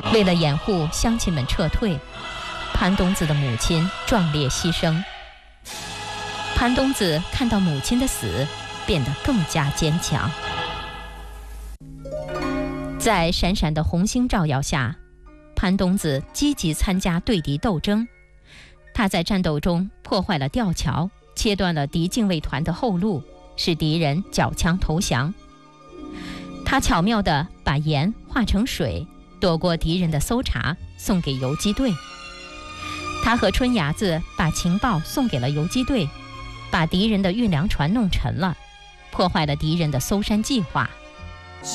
为了掩护乡亲们撤退，潘冬子的母亲壮烈牺牲。潘冬子看到母亲的死，变得更加坚强。在闪闪的红星照耀下，潘冬子积极参加对敌斗争。他在战斗中破坏了吊桥，切断了敌禁卫团的后路，使敌人缴枪投降。他巧妙地把盐化成水，躲过敌人的搜查，送给游击队。他和春伢子把情报送给了游击队，把敌人的运粮船弄沉了，破坏了敌人的搜山计划。